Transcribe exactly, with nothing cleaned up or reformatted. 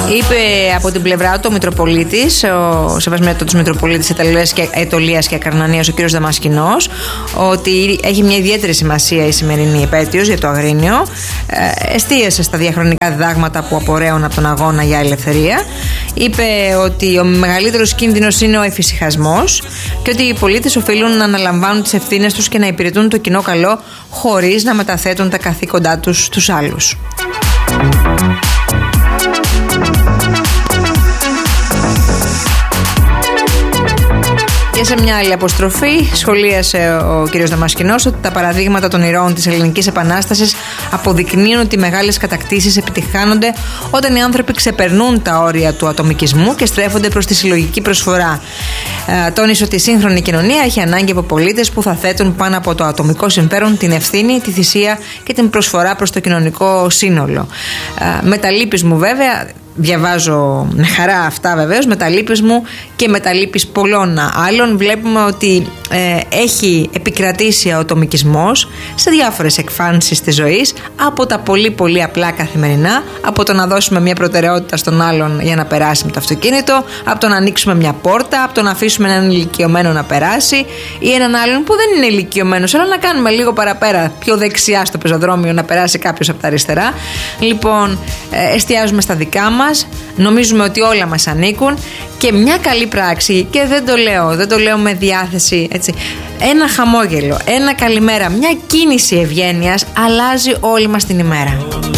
Είπε από την πλευρά του ο Μητροπολίτης, ο Σεβασμιότατος Μητροπολίτης Αιτωλίας και Ακαρνανίας, ο κ. Δαμασκηνός, ότι έχει μια ιδιαίτερη σημασία η σημερινή επέτειος για το Αγρίνιο. Εστίασε στα διαχρονικά διδάγματα που απορρέουν από τον αγώνα για ελευθερία. Είπε ότι ο μεγαλύτερος κίνδυνος είναι ο εφησυχασμός και ότι οι πολίτες οφείλουν να αναλαμβάνουν τις ευθύνες τους και να υπηρετούν το κοινό καλό χωρίς να μεταθέτουν τα καθήκοντά τους στους άλλους. Και σε μια άλλη αποστροφή σχολίασε ο κ. Δαμασκηνός ότι τα παραδείγματα των ηρώων της Ελληνικής Επανάστασης αποδεικνύουν ότι οι μεγάλες κατακτήσεις επιτυχάνονται όταν οι άνθρωποι ξεπερνούν τα όρια του ατομικισμού και στρέφονται προς τη συλλογική προσφορά. Ε, τόνισε ότι η σύγχρονη κοινωνία έχει ανάγκη από πολίτες που θα θέτουν πάνω από το ατομικό συμφέρον την ευθύνη, τη θυσία και την προσφορά προς το κοινωνικό σύνολο. Ε, με τα λύπης μου βέβαια, διαβάζω με χαρά αυτά βεβαίως, με τα λύπης μου και με τα λύπης πολλών άλλων, βλέπουμε ότι ε, έχει επικρατήσει ο ατομικισμός σε διάφορες εκφάνσεις της ζωής, από τα πολύ πολύ απλά καθημερινά, από το να δώσουμε μια προτεραιότητα στον άλλον για να περάσει με το αυτοκίνητο, από το να ανοίξουμε μια πόρτα, από το να αφήσουμε έναν ηλικιωμένο να περάσει ή έναν άλλον που δεν είναι ηλικιωμένος, αλλά να κάνουμε λίγο παραπέρα, πιο δεξιά στο πεζοδρόμιο να περάσει κάποιος από τα αριστερά. Λοιπόν, ε, εστιάζουμε στα δικά μας, νομίζουμε ότι όλα μας ανήκουν και μια καλή πράξη, και δεν το λέω, δεν το λέω με διάθεση, έτσι, ένα χαμόγελο, ένα καλημέρα, μια κίνηση ευγένειας αλλάζει όλη μας την ημέρα.